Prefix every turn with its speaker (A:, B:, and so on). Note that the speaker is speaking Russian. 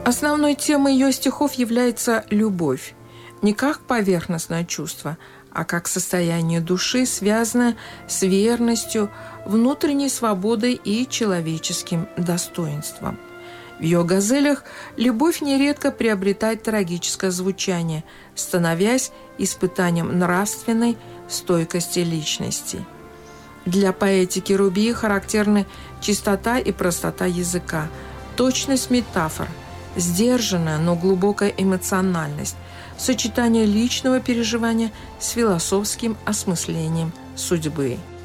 A: Основной темой ее стихов является любовь, не как поверхностное чувство, а как состояние души, связанное с верностью, внутренней свободой и человеческим достоинством. В ее газелях любовь нередко приобретает трагическое звучание, становясь испытанием нравственной стойкости личности. Для поэтики Руби характерны чистота и простота языка, точность метафор, сдержанная, но глубокая эмоциональность, сочетание личного переживания с философским осмыслением судьбы.